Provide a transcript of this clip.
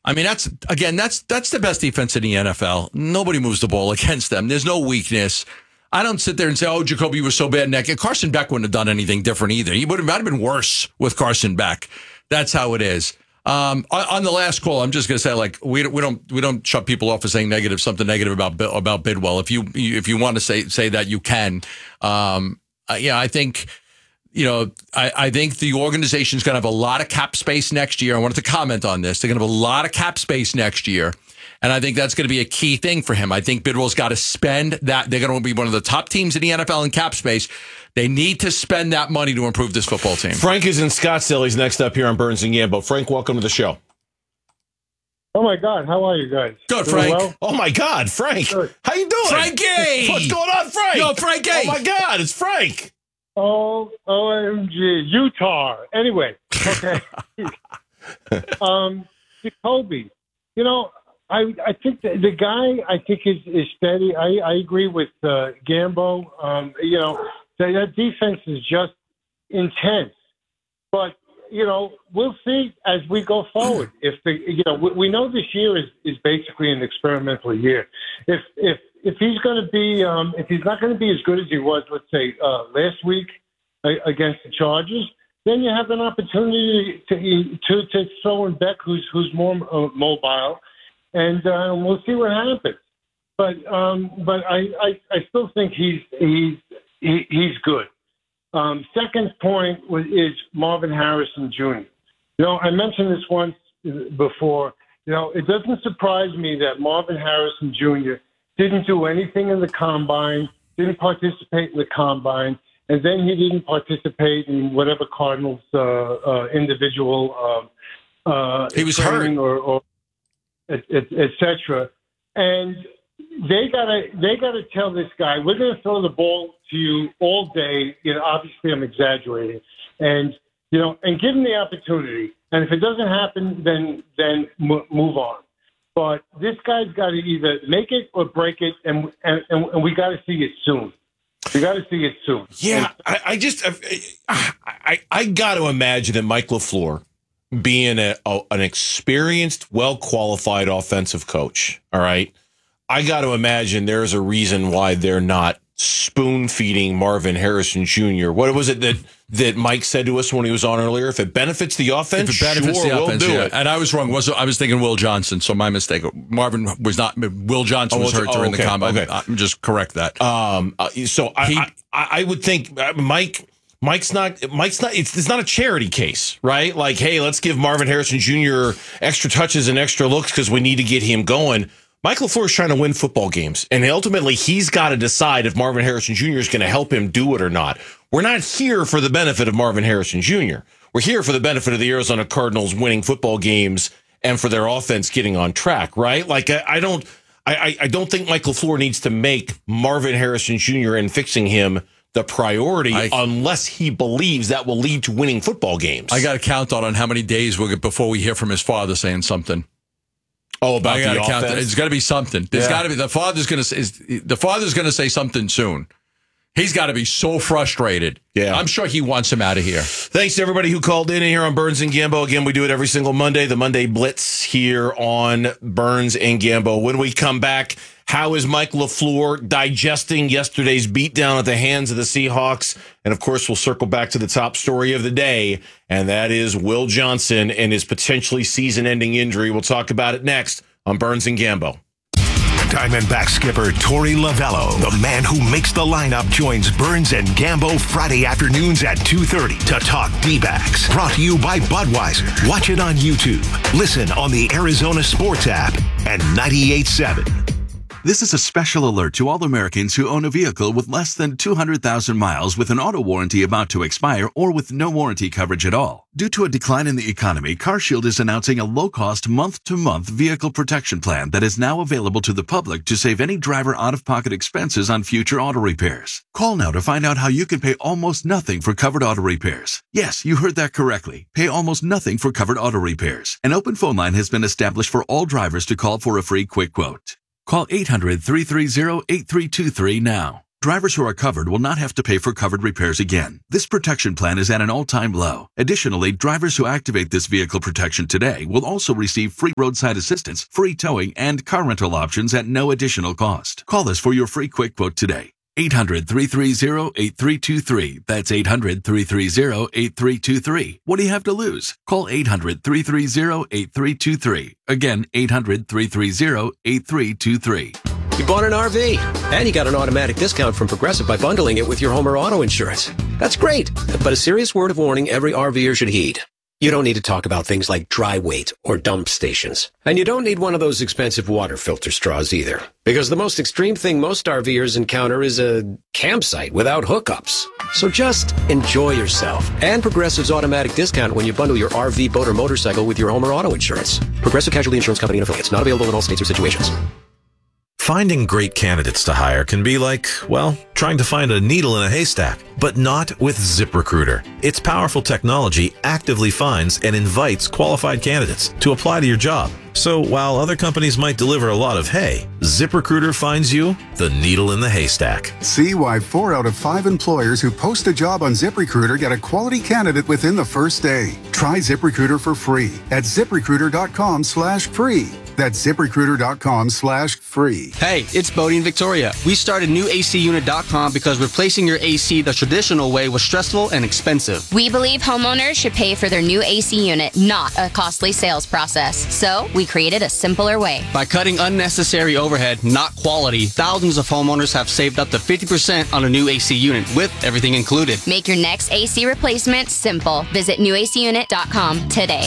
I mean, that's the best defense in the NFL. Nobody moves the ball against them. There's no weakness. I don't sit there and say, oh, Jacoby was so bad. And Carson Beck wouldn't have done anything different either. He might have been worse with Carson Beck. That's how it is. On the last call, I'm just going to say, like, we don't shut people off for saying something negative about Bidwell. If you want to say that, you can. I think. I think the organization's going to have a lot of cap space next year. I wanted to comment on this. They're going to have a lot of cap space next year. And I think that's going to be a key thing for him. I think Bidwell's got to spend that. They're going to be one of the top teams in the NFL in cap space. They need to spend that money to improve this football team. Frank is in Scottsdale. He's next up here on Burns and Gambo. Frank, welcome to the show. Oh, my God. How are you guys? Good, Frank. Well? Oh, my God, Frank. Good. How you doing? Frankie! What's going on, Frank? Yo, Frankie! Oh, my God, it's Frank. Oh, OMG. Utah. Anyway, okay. Jacoby, I think the guy, is steady. I agree with Gambo. That defense is just intense. But, we'll see as we go forward. If we know this year is basically an experimental year. If he's going to be, if he's not going to be as good as he was, let's say, last week against the Chargers, then you have an opportunity to throw in Beck, who's more mobile, and we'll see what happens. But I still think he's good. Second point is Marvin Harrison Jr. I mentioned this once before. It doesn't surprise me that Marvin Harrison Jr. didn't do anything in the combine, didn't participate in the combine, and then he didn't participate in whatever Cardinals individual he was hurt or et cetera. And they gotta tell this guy, we're gonna throw the ball to you all day. Obviously I'm exaggerating, and give him the opportunity. And if it doesn't happen, then move on. But this guy's got to either make it or break it, and we got to see it soon. We got to see it soon. Yeah, I got to imagine that Mike LaFleur, being an experienced, well-qualified offensive coach, all right, I got to imagine there's a reason why they're not spoon-feeding Marvin Harrison Jr. What was it that Mike said to us when he was on earlier? If it benefits the offense, we'll do it. And I was wrong. I was thinking Will Johnson, so my mistake. Marvin was not. Will Johnson was hurt during the combine. Okay. Just correct that. So I would think Mike's not. It's not a charity case, right? Like, hey, let's give Marvin Harrison Jr. extra touches and extra looks because we need to get him going. Mike LaFleur is trying to win football games, and ultimately he's got to decide if Marvin Harrison Jr. is going to help him do it or not. We're not here for the benefit of Marvin Harrison Jr. We're here for the benefit of the Arizona Cardinals winning football games and for their offense getting on track, right? Like, I don't think Mike LaFleur needs to make Marvin Harrison Jr. and fixing him the priority unless he believes that will lead to winning football games. I got to count on how many days we'll get before we hear from his father saying something. Oh, about the offense? It's got to be something. There's got to be. The father's going to say something soon. He's got to be so frustrated. Yeah. I'm sure he wants him out of here. Thanks to everybody who called in here on Burns and Gambo. Again, we do it every single Monday, the Monday Blitz here on Burns and Gambo. When we come back, how is Mike LaFleur digesting yesterday's beatdown at the hands of the Seahawks? And, of course, we'll circle back to the top story of the day, and that is Will Johnson and his potentially season-ending injury. We'll talk about it next on Burns and Gambo. Diamondback skipper Torey Lovello, the man who makes the lineup, joins Burns and Gambo Friday afternoons at 2:30 to talk D-backs. Brought to you by Budweiser. Watch it on YouTube. Listen on the Arizona Sports app and 98.7. This is a special alert to all Americans who own a vehicle with less than 200,000 miles with an auto warranty about to expire or with no warranty coverage at all. Due to a decline in the economy, CarShield is announcing a low-cost month-to-month vehicle protection plan that is now available to the public to save any driver out-of-pocket expenses on future auto repairs. Call now to find out how you can pay almost nothing for covered auto repairs. Yes, you heard that correctly. Pay almost nothing for covered auto repairs. An open phone line has been established for all drivers to call for a free quick quote. Call 800-330-8323 now. drivers who are covered will not have to pay for covered repairs again. This protection plan is at an all-time low. Additionally, drivers who activate this vehicle protection today will also receive free roadside assistance, free towing, and car rental options at no additional cost. Call us for your free quick quote today. 800-330-8323. That's 800-330-8323. What do you have to lose? Call 800-330-8323. Again, 800-330-8323. You bought an RV, and you got an automatic discount from Progressive by bundling it with your home or auto insurance. That's great, but a serious word of warning every RVer should heed. You don't need to talk about things like dry weight or dump stations. And you don't need one of those expensive water filter straws either. Because the most extreme thing most RVers encounter is a campsite without hookups. So just enjoy yourself. And Progressive's automatic discount when you bundle your RV, boat, or motorcycle with your home or auto insurance. Progressive Casualty Insurance Company and affiliates. Not available in all states or situations. Finding great candidates to hire can be like, well, trying to find a needle in a haystack, but not with ZipRecruiter. Its powerful technology actively finds and invites qualified candidates to apply to your job. So while other companies might deliver a lot of hay, ZipRecruiter finds you the needle in the haystack. See why 4 out of 5 employers who post a job on ZipRecruiter get a quality candidate within the first day. Try ZipRecruiter for free at ZipRecruiter.com/free. That's ZipRecruiter.com/free. Hey, it's Bodie and Victoria. We started NewACUnit.com because replacing your AC the traditional way was stressful and expensive. We believe homeowners should pay for their new AC unit, not a costly sales process. So we created a simpler way. By cutting unnecessary overhead, not quality, thousands of homeowners have saved up to 50% on a new AC unit with everything included. Make your next AC replacement simple. Visit NewACUnit.com today.